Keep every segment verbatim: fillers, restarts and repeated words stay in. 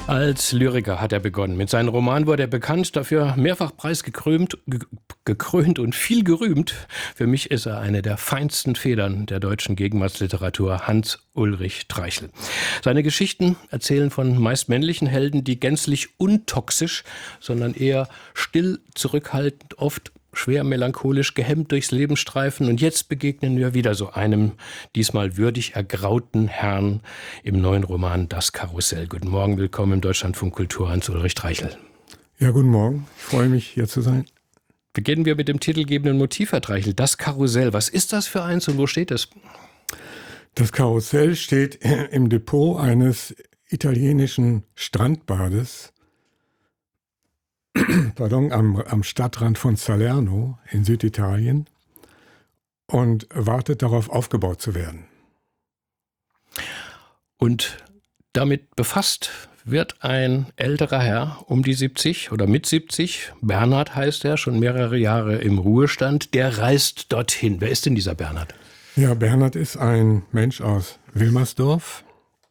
Als Lyriker hat er begonnen. Mit seinen Romanen wurde er bekannt, dafür mehrfach preisgekrönt ge gekrönt und viel gerühmt. Für mich ist er eine der feinsten Federn der deutschen Gegenwartsliteratur, Hans-Ulrich Treichel. Seine Geschichten erzählen von meist männlichen Helden, die gänzlich untoxisch, sondern eher still, zurückhaltend, oft schwer melancholisch gehemmt durchs Leben streifen. Und jetzt begegnen wir wieder so einem diesmal würdig ergrauten Herrn im neuen Roman Das Karussell. Guten Morgen, willkommen im Deutschlandfunk Kultur, Hans-Ulrich Treichel. Ja, guten Morgen. Ich freue mich, hier zu sein. Beginnen wir mit dem titelgebenden Motiv, Herr Treichel. Das Karussell. Was ist das für eins und wo steht es? Das Karussell steht im Depot eines italienischen Strandbades, pardon, am, am Stadtrand von Salerno in Süditalien und wartet darauf, aufgebaut zu werden. Und damit befasst wird ein älterer Herr um die siebzig oder mit siebzig, Bernhard heißt er, schon mehrere Jahre im Ruhestand, der reist dorthin. Wer ist denn dieser Bernhard? Ja, Bernhard ist ein Mensch aus Wilmersdorf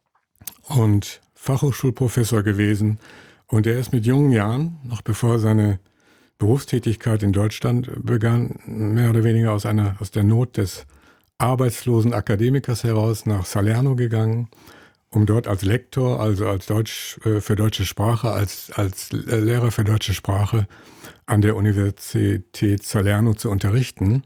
und Fachhochschulprofessor gewesen. Und er ist mit jungen Jahren, noch bevor seine Berufstätigkeit in Deutschland begann, mehr oder weniger aus einer, aus der Not des arbeitslosen Akademikers heraus nach Salerno gegangen, um dort als Lektor, also als Deutsch äh, für deutsche Sprache, als, als Lehrer für deutsche Sprache an der Universität Salerno zu unterrichten.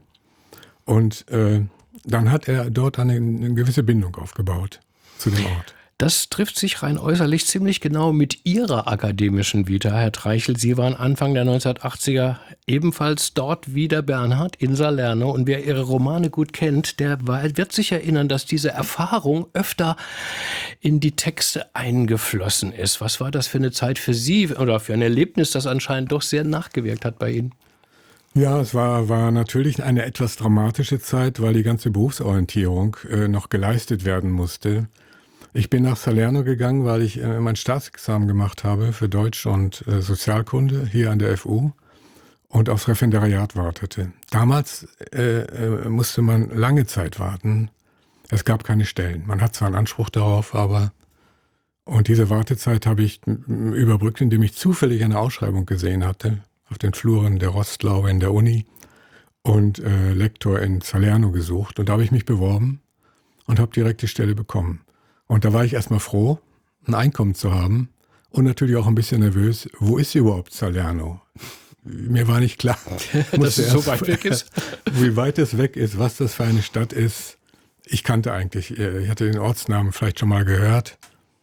Und äh, dann hat er dort eine, eine gewisse Bindung aufgebaut zu dem Ort. Das trifft sich rein äußerlich ziemlich genau mit Ihrer akademischen Vita, Herr Treichel. Sie waren Anfang der neunzehnhundertachtziger ebenfalls dort wie der Bernhard in Salerno. Und wer Ihre Romane gut kennt, der wird sich erinnern, dass diese Erfahrung öfter in die Texte eingeflossen ist. Was war das für eine Zeit für Sie oder für ein Erlebnis, das anscheinend doch sehr nachgewirkt hat bei Ihnen? Ja, es war, war natürlich eine etwas dramatische Zeit, weil die ganze Berufsorientierung äh, noch geleistet werden musste. Ich bin nach Salerno gegangen, weil ich äh, mein Staatsexamen gemacht habe für Deutsch und äh, Sozialkunde hier an der F U und aufs Referendariat wartete. Damals äh, äh, musste man lange Zeit warten. Es gab keine Stellen. Man hat zwar einen Anspruch darauf, aber... Und diese Wartezeit habe ich überbrückt, indem ich zufällig eine Ausschreibung gesehen hatte auf den Fluren der Rostlaube in der Uni und äh, Lektor in Salerno gesucht. Und da habe ich mich beworben und habe direkt die Stelle bekommen. Und da war ich erstmal froh, ein Einkommen zu haben und natürlich auch ein bisschen nervös. Wo ist überhaupt Salerno? Mir war nicht klar, dass es so weit weg ist. Wie weit es weg ist, was das für eine Stadt ist. Ich kannte eigentlich, ich hatte den Ortsnamen vielleicht schon mal gehört,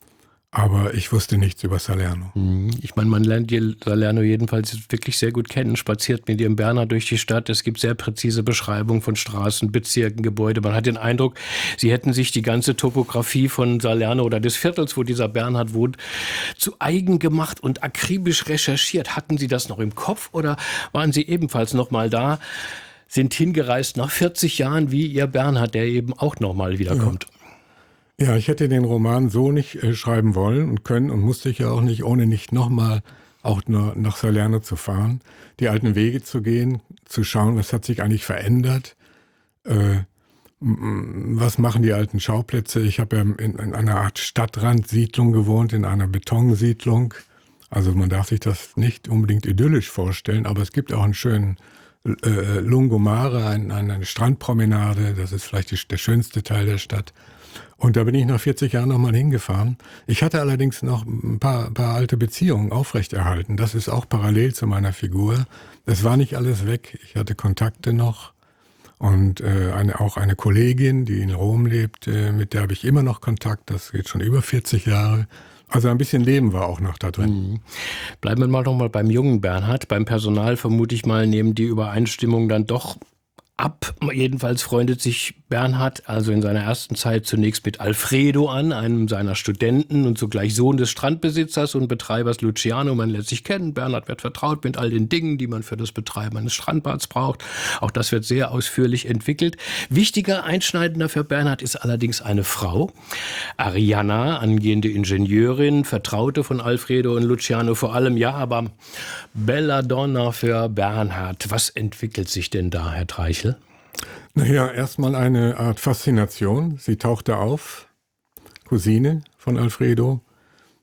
aber ich wusste nichts über Salerno. Ich meine, man lernt Salerno jedenfalls wirklich sehr gut kennen, spaziert mit ihrem Bernhard durch die Stadt. Es gibt sehr präzise Beschreibungen von Straßen, Bezirken, Gebäude. Man hat den Eindruck, sie hätten sich die ganze Topografie von Salerno oder des Viertels, wo dieser Bernhard wohnt, zu eigen gemacht und akribisch recherchiert. Hatten Sie das noch im Kopf oder waren Sie ebenfalls noch mal da, sind hingereist nach vierzig Jahren wie Ihr Bernhard, der eben auch noch mal wiederkommt? Ja. Ja, ich hätte den Roman so nicht äh, schreiben wollen und können und musste ich ja auch nicht, ohne nicht nochmal auch nur nach Salerno zu fahren, die alten Wege zu gehen, zu schauen, was hat sich eigentlich verändert, äh, was machen die alten Schauplätze. Ich habe ja in, in einer Art Stadtrandsiedlung gewohnt, in einer Betonsiedlung. Also man darf sich das nicht unbedingt idyllisch vorstellen, aber es gibt auch einen schönen äh, Lungomare, ein, eine Strandpromenade, das ist vielleicht die, der schönste Teil der Stadt. Und da bin ich nach vierzig Jahren nochmal hingefahren. Ich hatte allerdings noch ein paar, ein paar alte Beziehungen aufrechterhalten. Das ist auch parallel zu meiner Figur. Es war nicht alles weg. Ich hatte Kontakte noch und äh, eine, auch eine Kollegin, die in Rom lebt, äh, mit der habe ich immer noch Kontakt. Das geht schon über vierzig Jahre. Also ein bisschen Leben war auch noch da drin. Mhm. Bleiben wir mal noch mal beim jungen Bernhard. Beim Personal vermute ich mal, nehmen die Übereinstimmungen dann doch ab. Jedenfalls freundet sich Bernhard also in seiner ersten Zeit zunächst mit Alfredo an, einem seiner Studenten und zugleich Sohn des Strandbesitzers und Betreibers Luciano. Man lässt sich kennen. Bernhard wird vertraut mit all den Dingen, die man für das Betreiben eines Strandbads braucht. Auch das wird sehr ausführlich entwickelt. Wichtiger, einschneidender für Bernhard ist allerdings eine Frau, Arianna, angehende Ingenieurin, Vertraute von Alfredo und Luciano vor allem. Ja, aber Belladonna für Bernhard. Was entwickelt sich denn da, Herr Treichel? Naja, erstmal eine Art Faszination. Sie tauchte auf, Cousine von Alfredo.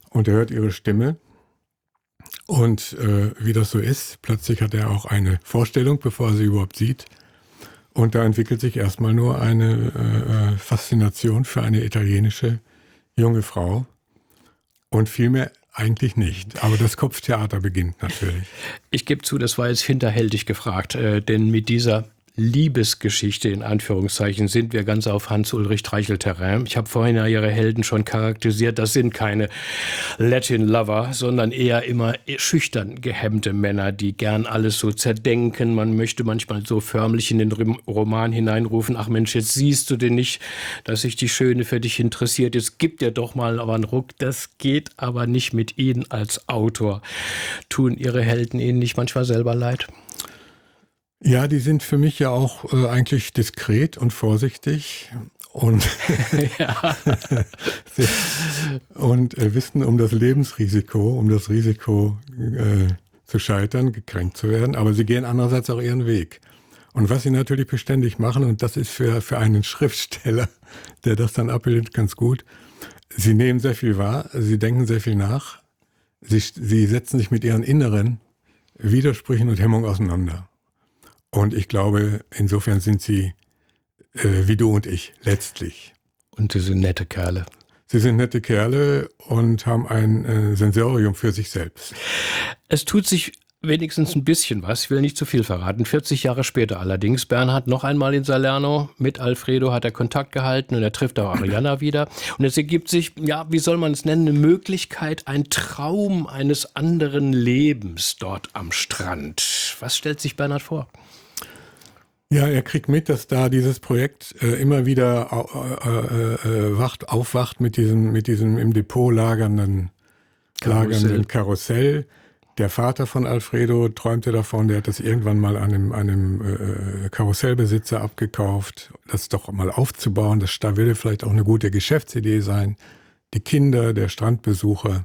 und er hört ihre Stimme. Und äh, wie das so ist, plötzlich hat er auch eine Vorstellung, bevor er sie überhaupt sieht. Und da entwickelt sich erstmal nur eine äh, Faszination für eine italienische junge Frau. Und viel mehr eigentlich nicht. Aber das Kopftheater beginnt natürlich. Ich gebe zu, das war jetzt hinterhältig gefragt, äh, denn mit dieser Liebesgeschichte in Anführungszeichen sind wir ganz auf Hans-Ulrich Treichel-Terrain. Ich habe vorhin ja Ihre Helden schon charakterisiert. Das sind keine Latin-Lover, sondern eher immer schüchtern gehemmte Männer, die gern alles so zerdenken. Man möchte manchmal so förmlich in den Roman hineinrufen, ach Mensch, jetzt siehst du denn nicht, dass sich die Schöne für dich interessiert. Jetzt gib dir doch mal aber einen Ruck. Das geht aber nicht mit Ihnen als Autor. Tun Ihre Helden Ihnen nicht manchmal selber leid? Ja, die sind für mich ja auch äh, eigentlich diskret und vorsichtig und, und äh, wissen um das Lebensrisiko, um das Risiko äh, zu scheitern, gekränkt zu werden, aber sie gehen andererseits auch ihren Weg. Und was sie natürlich beständig machen, und das ist für, für einen Schriftsteller, der das dann abbildet, ganz gut, sie nehmen sehr viel wahr, sie denken sehr viel nach, sie, sie setzen sich mit ihren inneren Widersprüchen und Hemmungen auseinander. Und ich glaube, insofern sind sie äh, wie du und ich, letztlich. Und sie sind nette Kerle. Sie sind nette Kerle und haben ein äh, Sensorium für sich selbst. Es tut sich wenigstens ein bisschen was, ich will nicht zu viel verraten. vierzig Jahre später allerdings, Bernhard noch einmal in Salerno, mit Alfredo hat er Kontakt gehalten und er trifft auch Arianna wieder. Und es ergibt sich, ja, wie soll man es nennen, eine Möglichkeit, ein Traum eines anderen Lebens dort am Strand. Was stellt sich Bernhard vor? Ja, er kriegt mit, dass da dieses Projekt äh, immer wieder äh, äh, wacht, aufwacht mit diesem, mit diesem im Depot lagernden Karussell. lagernden Karussell. Der Vater von Alfredo träumte davon, der hat das irgendwann mal einem, einem äh, Karussellbesitzer abgekauft, das doch mal aufzubauen. Das da würde vielleicht auch eine gute Geschäftsidee sein. Die Kinder, der Strandbesucher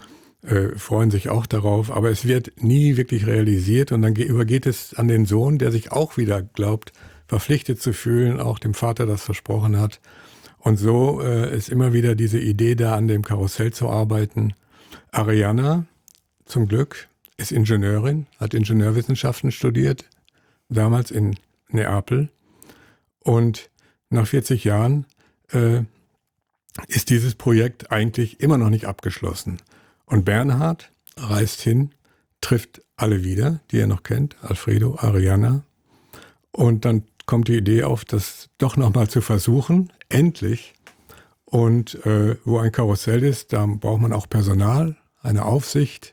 äh, freuen sich auch darauf, aber es wird nie wirklich realisiert und dann übergeht es an den Sohn, der sich auch wieder glaubt, verpflichtet zu fühlen, auch dem Vater das versprochen hat. Und so äh, ist immer wieder diese Idee da, an dem Karussell zu arbeiten. Arianna, zum Glück, ist Ingenieurin, hat Ingenieurwissenschaften studiert, damals in Neapel. Und nach vierzig Jahren äh, ist dieses Projekt eigentlich immer noch nicht abgeschlossen. Und Bernhard reist hin, trifft alle wieder, die er noch kennt, Alfredo, Arianna. Und dann kommt die Idee auf, das doch nochmal zu versuchen, endlich. Und äh, wo ein Karussell ist, da braucht man auch Personal, eine Aufsicht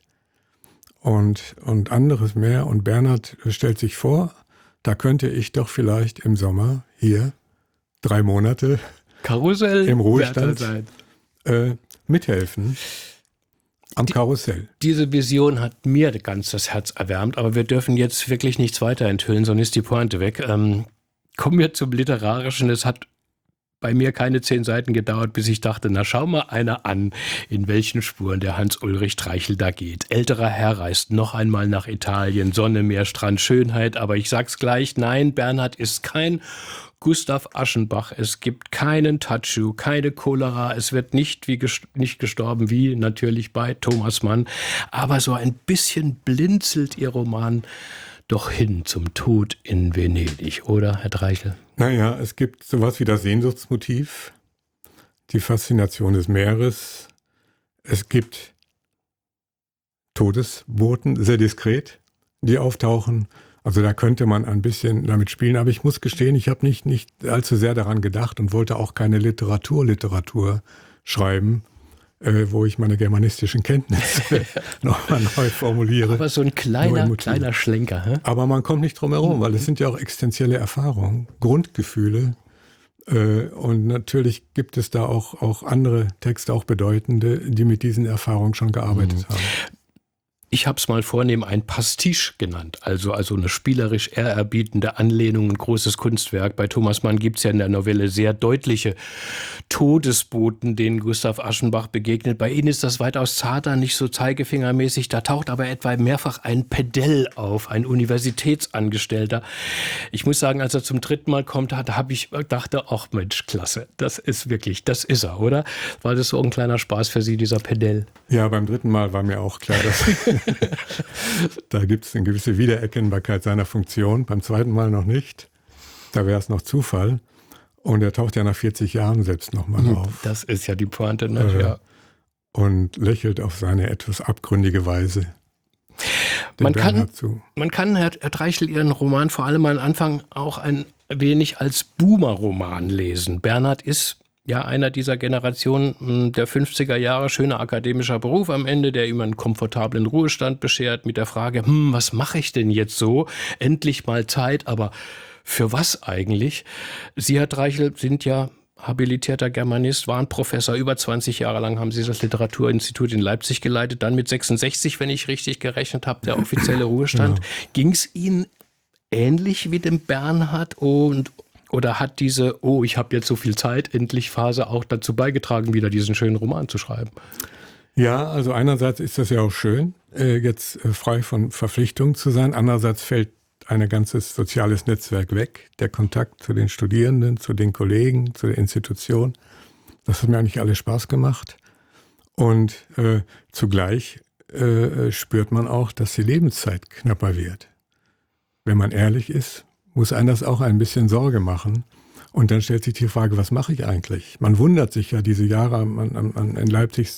und, und anderes mehr. Und Bernhard stellt sich vor, da könnte ich doch vielleicht im Sommer hier drei Monate Karussell im Ruhestand äh, mithelfen. Am Karussell. Die, diese Vision hat mir ganz das Herz erwärmt, aber wir dürfen jetzt wirklich nichts weiter enthüllen, sonst ist die Pointe weg. Ähm, kommen wir zum Literarischen. Es hat bei mir keine zehn Seiten gedauert, bis ich dachte, na schau mal einer an, in welchen Spuren der Hans-Ulrich Treichel da geht. Älterer Herr reist noch einmal nach Italien, Sonne, Meer, Strand, Schönheit, aber ich sag's gleich, nein, Bernhard ist kein Gustav Aschenbach, es gibt keinen Tattoo, keine Cholera, es wird nicht, wie gest- nicht gestorben, wie natürlich bei Thomas Mann, aber so ein bisschen blinzelt Ihr Roman doch hin zum Tod in Venedig, oder, Herr Treichel? Naja, es gibt sowas wie das Sehnsuchtsmotiv, die Faszination des Meeres. Es gibt Todesboten, sehr diskret, die auftauchen. Also da könnte man ein bisschen damit spielen. Aber ich muss gestehen, ich habe nicht, nicht allzu sehr daran gedacht und wollte auch keine Literatur-Literatur schreiben, äh, wo ich meine germanistischen Kenntnisse nochmal neu formuliere. Aber so ein kleiner, kleiner Schlenker. Hä? Aber man kommt nicht drum herum, weil es sind ja auch existenzielle Erfahrungen, Grundgefühle. Äh, und natürlich gibt es da auch, auch andere Texte, auch bedeutende, die mit diesen Erfahrungen schon gearbeitet mhm. haben. Ich habe es mal vornehm ein Pastiche genannt, also, also eine spielerisch ehrerbietende Anlehnung, ein großes Kunstwerk. Bei Thomas Mann gibt es ja in der Novelle sehr deutliche Todesboten, denen Gustav Aschenbach begegnet. Bei Ihnen ist das weitaus zarter, nicht so zeigefingermäßig. Da taucht aber etwa mehrfach ein Pedell auf, ein Universitätsangestellter. Ich muss sagen, als er zum dritten Mal kommt, da habe ich dachte, ach Mensch, klasse, das ist wirklich, das ist er, oder? War das so ein kleiner Spaß für Sie, dieser Pedell? Ja, beim dritten Mal war mir auch klar, dass da gibt es eine gewisse Wiedererkennbarkeit seiner Funktion. Beim zweiten Mal noch nicht. Da wäre es noch Zufall. Und er taucht ja nach vierzig Jahren selbst nochmal auf. Das ist ja die Pointe, ne? Äh, ja. Und lächelt auf seine etwas abgründige Weise. Man kann, man kann, Herr, Herr Treichel, Ihren Roman vor allem am Anfang auch ein wenig als Boomer-Roman lesen. Bernhard ist ja einer dieser Generationen der fünfziger Jahre, schöner akademischer Beruf am Ende, der ihm einen komfortablen Ruhestand beschert mit der Frage, hm, was mache ich denn jetzt so? Endlich mal Zeit, aber für was eigentlich? Sie, Herr Treichel, sind ja habilitierter Germanist, waren Professor, über zwanzig Jahre lang haben Sie das Literaturinstitut in Leipzig geleitet, dann mit sechsundsechzig, wenn ich richtig gerechnet habe, der offizielle Ruhestand. Ja. Ging es Ihnen ähnlich wie dem Bernhard und oder hat diese, oh, ich habe jetzt so viel Zeit, endlich Phase auch dazu beigetragen, wieder diesen schönen Roman zu schreiben? Ja, also einerseits ist das ja auch schön, jetzt frei von Verpflichtungen zu sein. Andererseits fällt ein ganzes soziales Netzwerk weg, der Kontakt zu den Studierenden, zu den Kollegen, zu der Institution. Das hat mir eigentlich alles Spaß gemacht. Und äh, zugleich äh, spürt man auch, dass die Lebenszeit knapper wird. Wenn man ehrlich ist, muss einen das auch ein bisschen Sorge machen. Und dann stellt sich die Frage, was mache ich eigentlich? Man wundert sich ja, diese Jahre man, man, in Leipzig,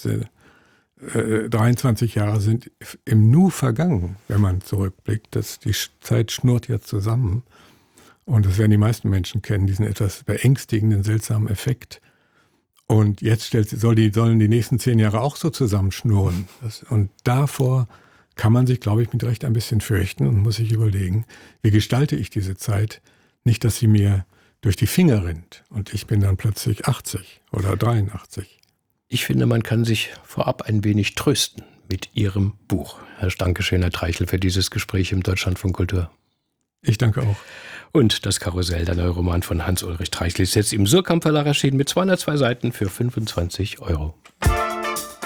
äh, dreiundzwanzig Jahre sind im Nu vergangen, wenn man zurückblickt. Das, die Zeit schnurrt ja zusammen. Und das werden die meisten Menschen kennen, diesen etwas beängstigenden, seltsamen Effekt. Und jetzt stellt, soll die, sollen die nächsten zehn Jahre auch so zusammenschnurren. Das, und davor kann man sich, glaube ich, mit Recht ein bisschen fürchten und muss sich überlegen, wie gestalte ich diese Zeit? Nicht, dass sie mir durch die Finger rinnt und ich bin dann plötzlich achtzig oder dreiundachtzig. Ich finde, man kann sich vorab ein wenig trösten mit Ihrem Buch. Herr Dankeschön, Herr Treichel, für dieses Gespräch im Deutschlandfunk Kultur. Ich danke auch. Und das Karussell, der neue Roman von Hans-Ulrich Treichel, ist jetzt im Suhrkamp Verlag erschienen mit zweihundertzwei Seiten für fünfundzwanzig Euro.